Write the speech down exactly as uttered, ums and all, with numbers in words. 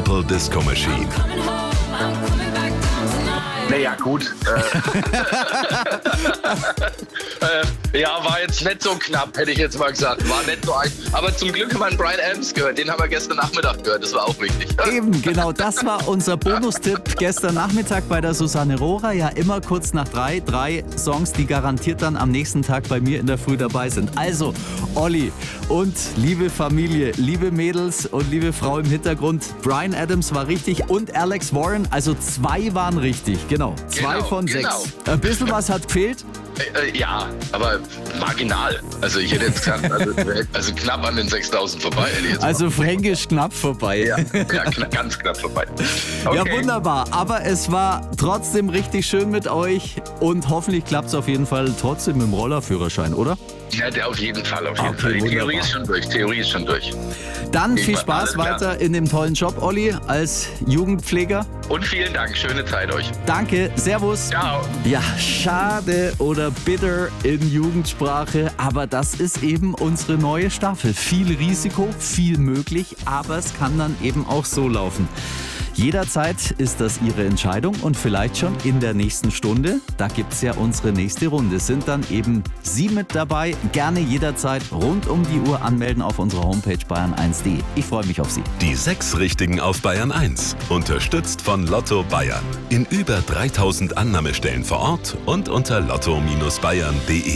Purple Disco Machine. Naja, gut. Äh, ja, war jetzt nicht so knapp, hätte ich jetzt mal gesagt. War nicht so ein. Aber zum Glück haben wir einen Brian Adams gehört. Den haben wir gestern Nachmittag gehört. Das war auch wichtig. Eben, genau. Das war unser Bonustipp gestern Nachmittag bei der Susanne Rohrer. Ja, immer kurz nach drei. Drei Songs, die garantiert dann am nächsten Tag bei mir in der Früh dabei sind. Also, Olli und liebe Familie, liebe Mädels und liebe Frau im Hintergrund. Brian Adams war richtig und Alex Warren. Also zwei waren richtig. Genau. Zwei Genau, von genau. sechs. Ein bisschen was hat gefehlt. Äh, äh, ja, aber marginal. Also ich hätte jetzt gesagt, also, also knapp an den sechstausend vorbei. Hätte ich jetzt Also mal. fränkisch knapp vorbei. Ja, ja kna- ganz knapp vorbei. Okay. Ja, wunderbar. Aber es war trotzdem richtig schön mit euch und hoffentlich klappt es auf jeden Fall trotzdem mit dem Rollerführerschein, oder? Ja, der auf jeden Fall, auf jeden Okay, Fall. Die wunderbar. Theorie ist schon durch, Theorie ist schon durch. Dann Ich viel mach Spaß alles klar. weiter in dem tollen Job, Olli, als Jugendpfleger. Und vielen Dank, schöne Zeit euch. Danke, Servus. Ciao. Ja, schade oder bitter in Jugendsprache, aber das ist eben unsere neue Staffel. Viel Risiko, viel möglich, aber es kann dann eben auch so laufen. Jederzeit ist das Ihre Entscheidung und vielleicht schon in der nächsten Stunde. Da gibt es ja unsere nächste Runde. Sind dann eben Sie mit dabei. Gerne jederzeit rund um die Uhr anmelden auf unserer Homepage bayern eins punkt de. Ich freue mich auf Sie. Die sechs Richtigen auf Bayern eins. Unterstützt von Lotto Bayern. In über dreitausend Annahmestellen vor Ort und unter lotto Bindestrich bayern punkt de.